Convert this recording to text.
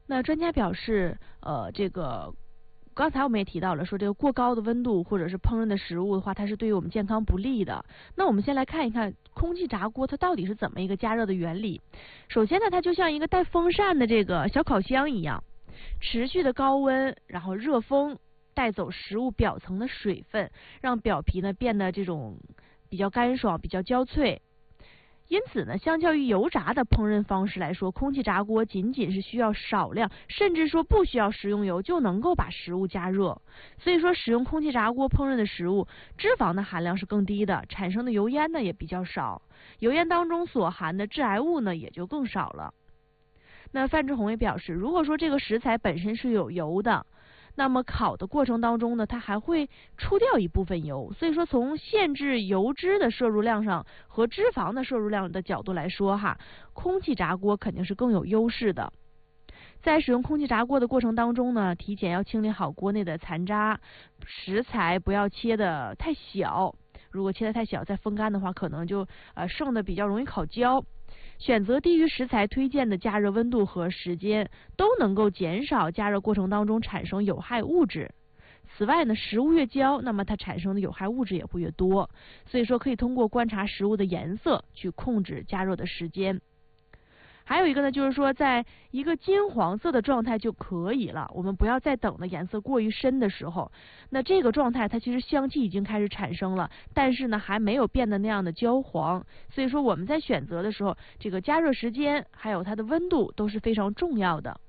那专家表示，刚才我们也提到了，说这个过高的温度或者是烹饪的食物的话，它是对于我们健康不利的。那我们先来看一看空气炸锅它到底是怎么一个加热的原理。首先呢，它就像一个带风扇的这个小烤箱一样，持续的高温，然后热风带走食物表层的水分，让表皮呢变得这种比较干爽、比较焦脆。因此呢，相较于油炸的烹饪方式来说，空气炸锅仅仅是需要少量，甚至说不需要食用油就能够把食物加热。所以说，使用空气炸锅烹饪的食物，脂肪的含量是更低的，产生的油烟呢也比较少，油烟当中所含的致癌物呢也就更少了。那范志红也表示，如果说这个食材本身是有油的，那么烤的过程当中呢，它还会出掉一部分油，所以说从限制油脂的摄入量上和脂肪的摄入量的角度来说哈，空气炸锅肯定是更有优势的。在使用空气炸锅的过程当中呢，提前要清理好锅内的残渣，食材不要切得太小，如果切得太小再风干的话，可能就剩的比较容易烤焦。选择低于食材推荐的加热温度和时间，都能够减少加热过程当中产生有害物质。此外呢，食物越焦，那么它产生的有害物质也会越多，所以说可以通过观察食物的颜色去控制加热的时间。还有一个呢，就是说在一个金黄色的状态就可以了，我们不要再等的颜色过于深的时候，那这个状态它其实香气已经开始产生了，但是呢还没有变得那样的焦黄，所以说我们在选择的时候，这个加热时间还有它的温度都是非常重要的。